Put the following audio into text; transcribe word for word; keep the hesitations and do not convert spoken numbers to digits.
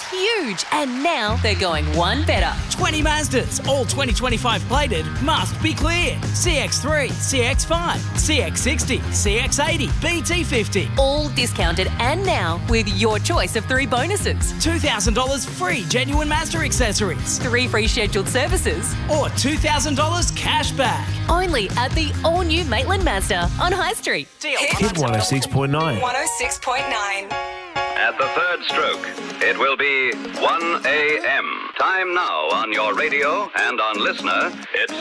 huge, and now they're going one better. twenty Mazdas, all twenty twenty-five plated, must be cleared. C X three, C X five, C X sixty, C X eighty, B T fifty. All discounted and now with your choice of three bonuses. two thousand dollars free genuine Mazda accessories. Three free scheduled services. Or two thousand dollars cash back. Only at the all-new Maitland Mazda on High Street. Deal. Hit one oh six point nine. one oh six point nine. At the third stroke, it will be one a.m. Time now on your radio and on Listener, it's